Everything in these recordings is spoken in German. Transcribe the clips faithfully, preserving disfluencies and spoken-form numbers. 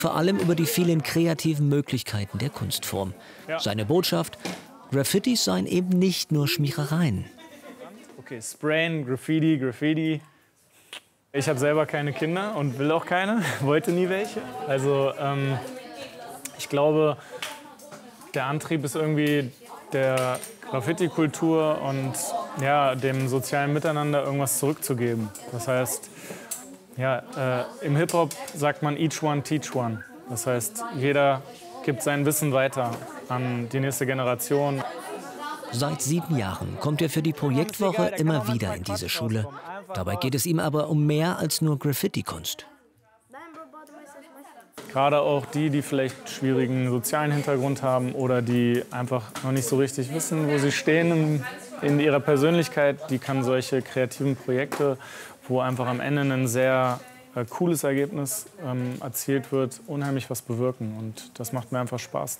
Vor allem über die vielen kreativen Möglichkeiten der Kunstform. Ja. Seine Botschaft: Graffitis seien eben nicht nur Schmierereien. Okay, Sprayen, Graffiti, Graffiti. Ich habe selber keine Kinder und will auch keine, wollte nie welche. Also ähm, ich glaube, der Antrieb ist irgendwie der Graffiti-Kultur und ja, dem sozialen Miteinander irgendwas zurückzugeben. Das heißt, ja, äh, im Hip-Hop sagt man each one teach one. Das heißt, jeder gibt sein Wissen weiter an die nächste Generation. Seit sieben Jahren kommt er für die Projektwoche immer wieder in diese Schule. Dabei geht es ihm aber um mehr als nur Graffiti-Kunst. Gerade auch die, die vielleicht schwierigen sozialen Hintergrund haben oder die einfach noch nicht so richtig wissen, wo sie stehen in ihrer Persönlichkeit, die kann solche kreativen Projekte, wo einfach am Ende ein sehr äh, cooles Ergebnis ähm, erzielt wird, unheimlich was bewirken. Und das macht mir einfach Spaß.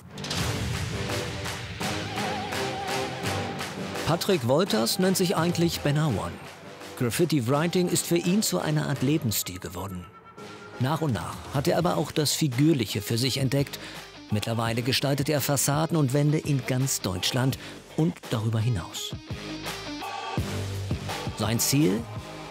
Patrick Wolters nennt sich eigentlich Benawan. Graffiti-Writing ist für ihn zu einer Art Lebensstil geworden. Nach und nach hat er aber auch das Figürliche für sich entdeckt. Mittlerweile gestaltet er Fassaden und Wände in ganz Deutschland und darüber hinaus. Sein Ziel?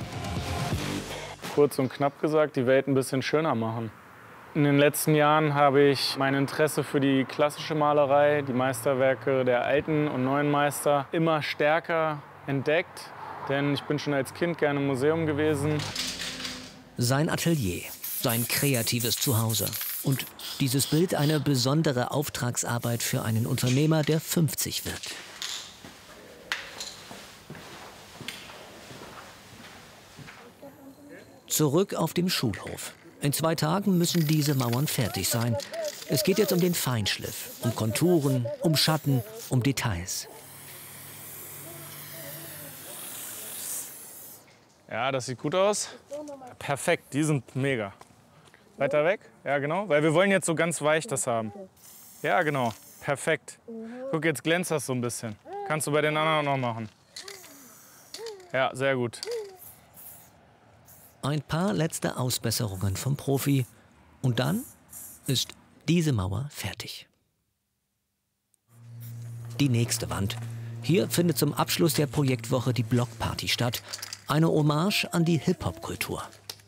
Kurz und knapp gesagt, die Welt ein bisschen schöner machen. In den letzten Jahren habe ich mein Interesse für die klassische Malerei, die Meisterwerke der alten und neuen Meister, immer stärker entdeckt. Denn ich bin schon als Kind gerne im Museum gewesen. Sein Atelier, sein kreatives Zuhause. Und dieses Bild eine besondere Auftragsarbeit für einen Unternehmer, der fünfzig wird. Zurück auf dem Schulhof. In zwei Tagen müssen diese Mauern fertig sein. Es geht jetzt um den Feinschliff, um Konturen, um Schatten, um Details. Ja, das sieht gut aus. Perfekt, die sind mega. Weiter weg? Ja, genau. Weil wir wollen jetzt so ganz weich das haben. Ja, genau. Perfekt. Guck, jetzt glänzt das so ein bisschen. Kannst du bei den anderen auch noch machen. Ja, sehr gut. Ein paar letzte Ausbesserungen vom Profi. Und dann ist diese Mauer fertig. Die nächste Wand. Hier findet zum Abschluss der Projektwoche die Blockparty statt. Eine Hommage an die Hip-Hop-Kultur.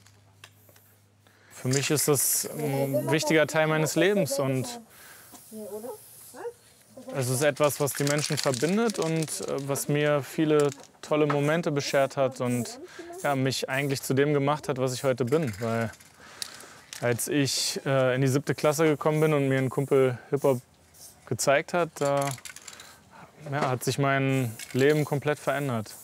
Für mich ist das ein wichtiger Teil meines Lebens und es ist etwas, was die Menschen verbindet und was mir viele tolle Momente beschert hat und ja, mich eigentlich zu dem gemacht hat, was ich heute bin. Weil als ich äh, in die siebte Klasse gekommen bin und mir ein Kumpel Hip-Hop gezeigt hat, da ja, hat sich mein Leben komplett verändert.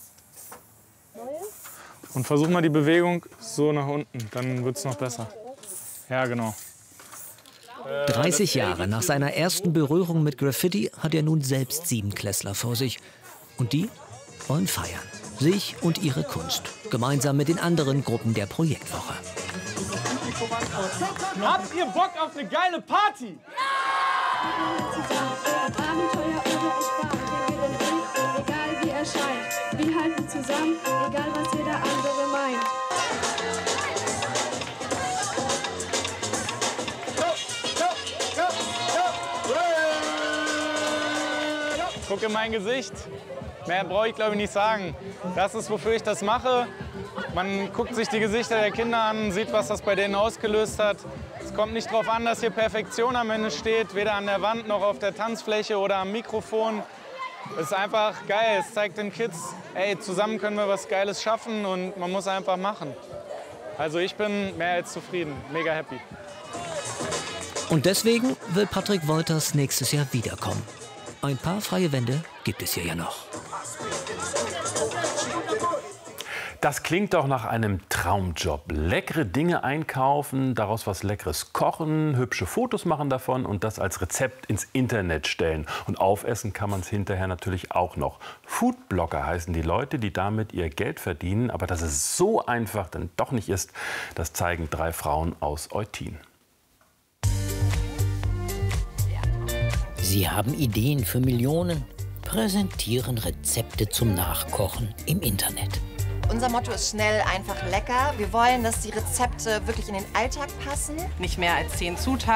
Und versuch mal die Bewegung so nach unten, dann wird es noch besser. Ja, genau. dreißig Jahre nach seiner ersten Berührung mit Graffiti hat er nun selbst Siebenklässler vor sich. Und die wollen feiern. Sich und ihre Kunst. Gemeinsam mit den anderen Gruppen der Projektwoche. Habt ihr Bock auf eine geile Party? Egal wie er scheint, wir halten zusammen, egal was jeder andere meint. Guck in mein Gesicht. Mehr brauche ich, glaube ich, nicht sagen. Das ist, wofür ich das mache. Man guckt sich die Gesichter der Kinder an, sieht, was das bei denen ausgelöst hat. Es kommt nicht darauf an, dass hier Perfektion am Ende steht, weder an der Wand noch auf der Tanzfläche oder am Mikrofon. Es ist einfach geil. Es zeigt den Kids, ey, zusammen können wir was Geiles schaffen und man muss einfach machen. Also ich bin mehr als zufrieden, mega happy. Und deswegen will Patrick Wolters nächstes Jahr wiederkommen. Ein paar freie Wände gibt es hier ja noch. Das klingt doch nach einem Traumjob. Leckere Dinge einkaufen, daraus was Leckeres kochen, hübsche Fotos machen davon und das als Rezept ins Internet stellen. Und aufessen kann man es hinterher natürlich auch noch. Foodblogger heißen die Leute, die damit ihr Geld verdienen. Aber dass es so einfach dann doch nicht ist, das zeigen drei Frauen aus Eutin. Sie haben Ideen für Millionen, präsentieren Rezepte zum Nachkochen im Internet. Unser Motto ist schnell, einfach lecker. Wir wollen, dass die Rezepte wirklich in den Alltag passen. Nicht mehr als zehn Zutaten.